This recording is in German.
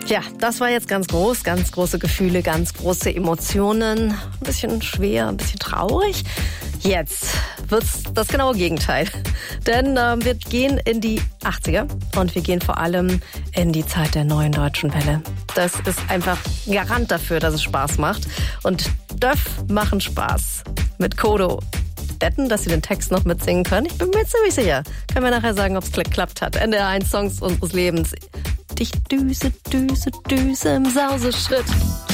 Ja, das war jetzt ganz große Gefühle, ganz große Emotionen. Ein bisschen schwer, ein bisschen traurig. Jetzt wird's das genaue Gegenteil. Denn wir gehen in die 80er und wir gehen vor allem in die Zeit der neuen deutschen Welle. Das ist einfach Garant dafür, dass es Spaß macht. Und Döff machen Spaß. Mit Kodo. Wetten, dass sie den Text noch mitsingen können? Ich bin mir ziemlich sicher. Können wir nachher sagen, ob es geklappt hat. NDR 1 Songs unseres Lebens. Ich düse, düse, düse im Sauseschritt.